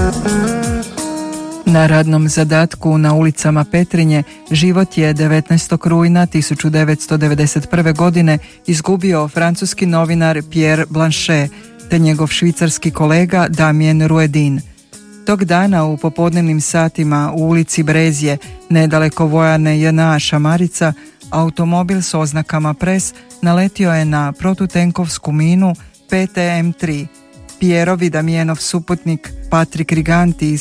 Na radnom zadatku na ulicama Petrinje život je 19. rujna 1991. godine izgubio francuski novinar Pierre Blanchet te njegov švicarski kolega Damien Ruedin. Tog dana u popodnevnim satima u ulici Brezje, nedaleko vojarne JNA Šamarica, automobil s oznakama Pres naletio je na protutenkovsku minu PTM-3. Pierrov i Damienov suputnik Patrick Riganti iz